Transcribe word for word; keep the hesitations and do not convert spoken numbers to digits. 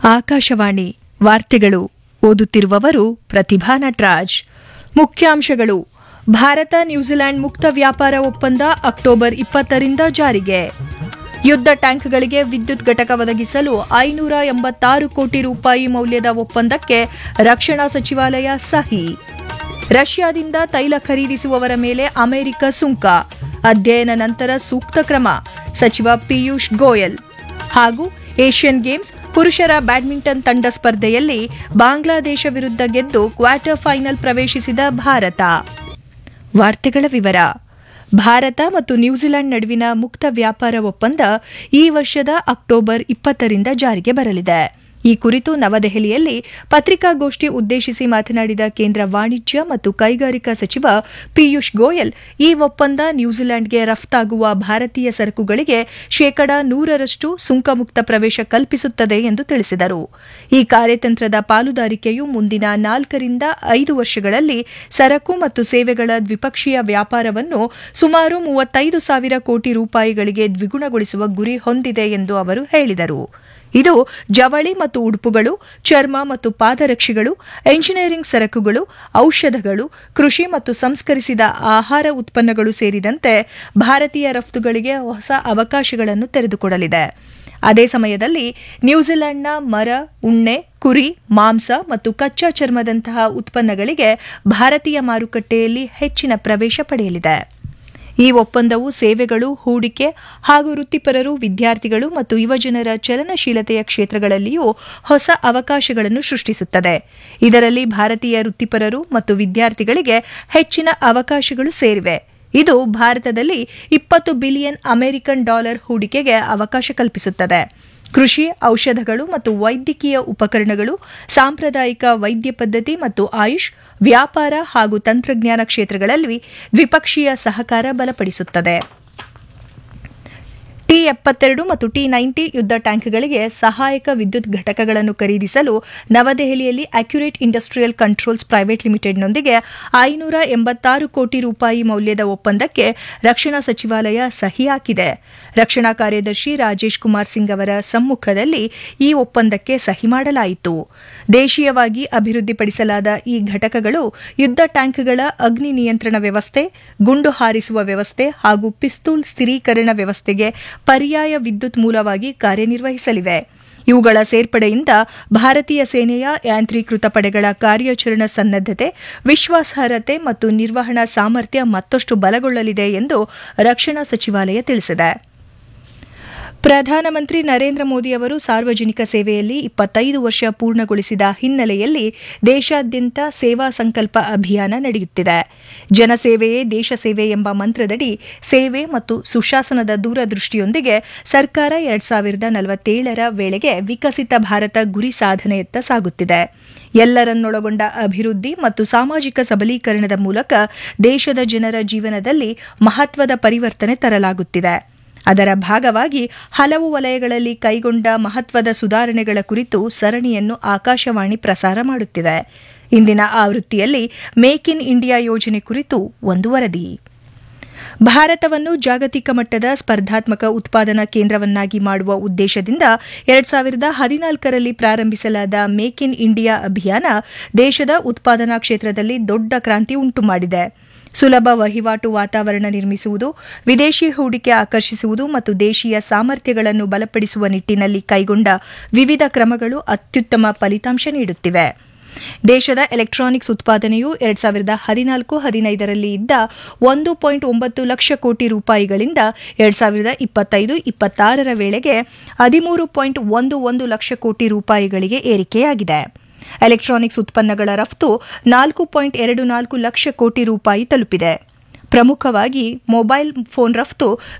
ಆಕಾಶವಾಣಿ ವಾರ್ತೆಗಳು ಓದುತ್ತಿರುವವರು ಪ್ರತಿಭಾ ನಟರಾಜ್. ಮುಖ್ಯಾಂಶಗಳು: ಭಾರತ ನ್ಯೂಜಿಲೆಂಡ್ ಮುಕ್ತ ವ್ಯಾಪಾರ ಒಪ್ಪಂದ ಅಕ್ಟೋಬರ್ ಇಪ್ಪತ್ತರಿಂದ ಜಾರಿಗೆ. ಯುದ್ಧ ಟ್ಯಾಂಕ್ಗಳಿಗೆ ವಿದ್ಯುತ್ ಘಟಕ ಒದಗಿಸಲು ಐನೂರ ಎಂಬತ್ತಾರು ಕೋಟಿ ರೂಪಾಯಿ ಮೌಲ್ಯದ ಒಪ್ಪಂದಕ್ಕೆ ರಕ್ಷಣಾ ಸಚಿವಾಲಯ ಸಹಿ. ರಷ್ಯಾದಿಂದ ತೈಲ ಖರೀದಿಸುವವರ ಮೇಲೆ ಅಮೆರಿಕ ಸುಂಕ, ಅಧ್ಯಯನ ನಂತರ ಸೂಕ್ತ ಕ್ರಮ ಸಚಿವ ಪಿಯೂಷ್ ಗೋಯಲ್. ಹಾಗೂ ಏಷ್ಯನ್ ಗೇಮ್ಸ್ ಪುರುಷರ ಬ್ಯಾಡ್ಮಿಂಟನ್ ತಂಡ ಸ್ಪರ್ಧೆಯಲ್ಲಿ ಬಾಂಗ್ಲಾದೇಶ ವಿರುದ್ಧ ಗೆದ್ದು ಕ್ವಾರ್ಟರ್ ಫೈನಲ್ ಪ್ರವೇಶಿಸಿದ ಭಾರತ. ವಾರ್ತೆಗಳ ವಿವರ. ಭಾರತ ಮತ್ತು ನ್ಯೂಜಿಲೆಂಡ್ ನಡುವಿನ ಮುಕ್ತ ವ್ಯಾಪಾರ ಒಪ್ಪಂದ ಈ ವರ್ಷದ ಅಕ್ಟೋಬರ್ ಇಪ್ಪತ್ತರಿಂದ ಜಾರಿಗೆ ಬರಲಿದೆ. ಈ ಕುರಿತು ನವದೆಹಲಿಯಲ್ಲಿ ಪತ್ರಿಕಾಗೋಷ್ಠಿ ಉದ್ದೇಶಿಸಿ ಮಾತನಾಡಿದ ಕೇಂದ್ರ ವಾಣಿಜ್ಯ ಮತ್ತು ಕೈಗಾರಿಕಾ ಸಚಿವ ಪಿಯೂಷ್ ಗೋಯಲ್, ಈ ಒಪ್ಪಂದ ನ್ಯೂಜಿಲೆಂಡ್ಗೆ ರಫ್ತಾಗುವ ಭಾರತೀಯ ಸರಕುಗಳಿಗೆ ಶೇಕಡಾ ನೂರರಷ್ಟು ಸುಂಕಮುಕ್ತ ಪ್ರವೇಶ ಕಲ್ಪಿಸುತ್ತದೆ ಎಂದು ತಿಳಿಸಿದರು. ಈ ಕಾರ್ಯತಂತ್ರದ ಪಾಲುದಾರಿಕೆಯು ಮುಂದಿನ ನಾಲ್ಕರಿಂದ ಐದು ವರ್ಷಗಳಲ್ಲಿ ಸರಕು ಮತ್ತು ಸೇವೆಗಳ ದ್ವಿಪಕ್ಷೀಯ ವ್ಯಾಪಾರವನ್ನು ಸುಮಾರು ಮೂವತ್ತೈದು ಸಾವಿರ ಕೋಟಿ ರೂಪಾಯಿಗಳಿಗೆ ದ್ವಿಗುಣಗೊಳಿಸುವ ಗುರಿ ಹೊಂದಿದೆ ಎಂದು ಅವರು ಹೇಳಿದರು. ಇದು ಜವಳಿ ಮತ್ತು ಉಡುಪುಗಳು, ಚರ್ಮ ಮತ್ತು ಪಾದರಕ್ಷೆಗಳು, ಎಂಜಿನಿಯರಿಂಗ್ ಸರಕುಗಳು, ಔಷಧಗಳು, ಕೃಷಿ ಮತ್ತು ಸಂಸ್ಕರಿಸಿದ ಆಹಾರ ಉತ್ಪನ್ನಗಳು ಸೇರಿದಂತೆ ಭಾರತೀಯ ರಫ್ತುಗಳಿಗೆ ಹೊಸ ಅವಕಾಶಗಳನ್ನು ತೆರೆದುಕೊಡಲಿದೆ. ಅದೇ ಸಮಯದಲ್ಲಿ ನ್ಯೂಜಿಲೆಂಡ್ನ ಮರ, ಉಣ್ಣೆ, ಕುರಿ, ಮಾಂಸ ಮತ್ತು ಕಚ್ಚಾ ಚರ್ಮದಂತಹ ಉತ್ಪನ್ನಗಳಿಗೆ ಭಾರತೀಯ ಮಾರುಕಟ್ಟೆಯಲ್ಲಿ ಹೆಚ್ಚಿನ ಪ್ರವೇಶ ಪಡೆಯಲಿದೆ. ಈ ಒಪ್ಪಂದವು ಸೇವೆಗಳು, ಹೂಡಿಕೆ ಹಾಗೂ ವೃತ್ತಿಪರರು, ವಿದ್ಯಾರ್ಥಿಗಳು ಮತ್ತು ಯುವಜನರ ಚಲನಶೀಲತೆಯ ಕ್ಷೇತ್ರಗಳಲ್ಲಿಯೂ ಹೊಸ ಅವಕಾಶಗಳನ್ನು ಸೃಷ್ಟಿಸುತ್ತದೆ. ಇದರಲ್ಲಿ ಭಾರತೀಯ ವೃತ್ತಿಪರರು ಮತ್ತು ವಿದ್ಯಾರ್ಥಿಗಳಿಗೆ ಹೆಚ್ಚಿನ ಅವಕಾಶಗಳು ಸೇರಿವೆ. ಇದು ಭಾರತದಲ್ಲಿ ಇಪ್ಪತ್ತು ಬಿಲಿಯನ್ ಅಮೆರಿಕನ್ ಡಾಲರ್ ಹೂಡಿಕೆಗೆ ಅವಕಾಶ ಕಲ್ಪಿಸುತ್ತದೆ. ಕೃಷಿ, ಔಷಧಗಳು ಮತ್ತು ವೈದ್ಯಕೀಯ ಉಪಕರಣಗಳು, ಸಾಂಪ್ರದಾಯಿಕ ವೈದ್ಯ ಪದ್ಧತಿ ಮತ್ತು ಆಯುಷ್, ವ್ಯಾಪಾರ ಹಾಗೂ ತಂತ್ರಜ್ಞಾನ ಕ್ಷೇತ್ರಗಳಲ್ಲಿ ದ್ವಿಪಕ್ಷೀಯ ಸಹಕಾರ ಬಲಪಡಿಸುತ್ತದೆ. ಟಿ ಎಪ್ಪತ್ತೆರಡು ಮತ್ತು ಟಿ ನೈಂಟಿ ಯುದ್ಧ ಟ್ಯಾಂಕ್ಗಳಿಗೆ ಸಹಾಯಕ ವಿದ್ಯುತ್ ಘಟಕಗಳನ್ನು ಖರೀದಿಸಲು ನವದೆಹಲಿಯಲ್ಲಿ ಅಕ್ಯುರೇಟ್ ಇಂಡಸ್ಟ್ರಿಯಲ್ ಕಂಟ್ರೋಲ್ಸ್ ಪ್ರೈವೇಟ್ ಲಿಮಿಟೆಡ್ನೊಂದಿಗೆ ಐನೂರ ಎಂಬತ್ತಾರು ಕೋಟಿ ರೂಪಾಯಿ ಮೌಲ್ಯದ ಒಪ್ಪಂದಕ್ಕೆ ರಕ್ಷಣಾ ಸಚಿವಾಲಯ ಸಹಿ ಹಾಕಿದೆ. ರಕ್ಷಣಾ ಕಾರ್ಯದರ್ಶಿ ರಾಜೇಶ್ ಕುಮಾರ್ ಸಿಂಗ್ ಅವರ ಸಮ್ಮುಖದಲ್ಲಿ ಈ ಒಪ್ಪಂದಕ್ಕೆ ಸಹಿ ಮಾಡಲಾಯಿತು. ದೇಶೀಯವಾಗಿ ಅಭಿವೃದ್ಧಿಪಡಿಸಲಾದ ಈ ಘಟಕಗಳು ಯುದ್ಧ ಟ್ಯಾಂಕ್ಗಳ ಅಗ್ನಿ ನಿಯಂತ್ರಣ ವ್ಯವಸ್ಥೆ, ಗುಂಡು ಹಾರಿಸುವ ವ್ಯವಸ್ಥೆ ಹಾಗೂ ಪಿಸ್ತೂಲ್ ಸ್ಥಿರೀಕರಣ ವ್ಯವಸ್ಥೆಗೆ ಪರ್ಯಾಯ ವಿದ್ಯುತ್ ಮೂಲವಾಗಿ ಕಾರ್ಯನಿರ್ವಹಿಸಲಿವೆ. ಇವುಗಳ ಸೇರ್ಪಡೆಯಿಂದ ಭಾರತೀಯ ಸೇನೆಯ ಯಾಂತ್ರೀಕೃತ ಪಡೆಗಳ ಕಾರ್ಯಾಚರಣಾ ಸನ್ನದ್ದತೆ, ವಿಶ್ವಾಸಾರ್ಹತೆ ಮತ್ತು ನಿರ್ವಹಣಾ ಸಾಮರ್ಥ್ಯ ಮತ್ತಷ್ಟು ಬಲಗೊಳ್ಳಲಿದೆ ಎಂದು ರಕ್ಷಣಾ ಸಚಿವಾಲಯ ತಿಳಿಸಿದೆ. ಪ್ರಧಾನಮಂತ್ರಿ ನರೇಂದ್ರ ಮೋದಿ ಅವರು ಸಾರ್ವಜನಿಕ ಸೇವೆಯಲ್ಲಿ ಇಪ್ಪತ್ತೈದು ವರ್ಷ ಪೂರ್ಣಗೊಳಿಸಿದ ಹಿನ್ನೆಲೆಯಲ್ಲಿ ದೇಶಾದ್ಯಂತ ಸೇವಾ ಸಂಕಲ್ಪ ಅಭಿಯಾನ ನಡೆಯುತ್ತಿದೆ. ಜನಸೇವೆಯೇ ದೇಶ ಸೇವೆ ಎಂಬ ಮಂತ್ರದಡಿ ಸೇವೆ ಮತ್ತು ಸುಶಾಸನದ ದೂರದೃಷ್ಟಿಯೊಂದಿಗೆ ಸರ್ಕಾರ ಎರಡ್ ಸಾವಿರದ ನಲವತ್ತೇಳರ ವೇಳೆಗೆ ವಿಕಸಿತ ಭಾರತ ಗುರಿ ಸಾಧನೆಯತ್ತ ಸಾಗುತ್ತಿದೆ. ಎಲ್ಲರನ್ನೊಳಗೊಂಡ ಅಭಿವೃದ್ಧಿ ಮತ್ತು ಸಾಮಾಜಿಕ ಸಬಲೀಕರಣದ ಮೂಲಕ ದೇಶದ ಜನರ ಜೀವನದಲ್ಲಿ ಮಹತ್ವದ ಪರಿವರ್ತನೆ ತರಲಾಗುತ್ತಿದೆ. ಅದರ ಭಾಗವಾಗಿ ಹಲವು ವಲಯಗಳಲ್ಲಿ ಕೈಗೊಂಡ ಮಹತ್ವದ ಸುಧಾರಣೆಗಳ ಕುರಿತು ಸರಣಿಯನ್ನು ಆಕಾಶವಾಣಿ ಪ್ರಸಾರ ಮಾಡುತ್ತಿದೆ. ಇಂದಿನ ಆವೃತ್ತಿಯಲ್ಲಿ ಮೇಕ್ ಇನ್ ಇಂಡಿಯಾ ಯೋಜನೆ ಕುರಿತು ಒಂದು ವರದಿ. ಭಾರತವನ್ನು ಜಾಗತಿಕ ಮಟ್ಟದ ಸ್ಪರ್ಧಾತ್ಮಕ ಉತ್ಪಾದನಾ ಕೇಂದ್ರವನ್ನಾಗಿ ಮಾಡುವ ಉದ್ದೇಶದಿಂದ ಎರಡ್ ಸಾವಿರದ ಹದಿನಾಲ್ಕರಲ್ಲಿ ಪ್ರಾರಂಭಿಸಲಾದ ಮೇಕ್ ಇನ್ ಇಂಡಿಯಾ ಅಭಿಯಾನ ದೇಶದ ಉತ್ಪಾದನಾ ಕ್ಷೇತ್ರದಲ್ಲಿ ದೊಡ್ಡ ಕ್ರಾಂತಿ ಉಂಟುಮಾಡಿದೆ. ಸುಲಭ ವಹಿವಾಟು ವಾತಾವರಣ ನಿರ್ಮಿಸುವುದು, ವಿದೇಶಿ ಹೂಡಿಕೆ ಆಕರ್ಷಿಸುವುದು ಮತ್ತು ದೇಶೀಯ ಸಾಮರ್ಥ್ಯಗಳನ್ನು ಬಲಪಡಿಸುವ ನಿಟ್ಟಿನಲ್ಲಿ ಕೈಗೊಂಡ ವಿವಿಧ ಕ್ರಮಗಳು ಅತ್ಯುತ್ತಮ ಫಲಿತಾಂಶ ನೀಡುತ್ತಿವೆ. ದೇಶದ ಎಲೆಕ್ಟ್ರಾನಿಕ್ಸ್ ಉತ್ಪಾದನೆಯು ಎರಡ್ ಸಾವಿರದ ಹದಿನಾಲ್ಕು ಹದಿನೈದರಲ್ಲಿ ಇದ್ದ ಒಂದು ಪಾಯಿಂಟ್ ಒಂಬತ್ತು ಲಕ್ಷ ಕೋಟಿ ರೂಪಾಯಿಗಳಿಂದ ಎರಡ್ ಸಾವಿರದ ಇಪ್ಪತ್ತೈದು ಇಪ್ಪತ್ತಾರರ ವೇಳೆಗೆ ಹದಿಮೂರು ಪಾಯಿಂಟ್ ಒಂದು ಒಂದು ಲಕ್ಷ ಕೋಟಿ ರೂಪಾಯಿಗಳಿಗೆ ಏರಿಕೆಯಾಗಿದೆ. ಎಲೆಕ್ಟ್ರಾನಿಕ್ಸ್ ಉತ್ಪನ್ನಗಳ ರಫ್ತು ನಾಲ್ಕು ಪಾಯಿಂಟ್ ಎರಡು ನಾಲ್ಕು ಲಕ್ಷ ಕೋಟಿ ರೂಪಾಯಿ ತಲುಪಿದೆ. ಪ್ರಮುಖವಾಗಿ ಮೊಬೈಲ್ ಫೋನ್ ರಫ್ತು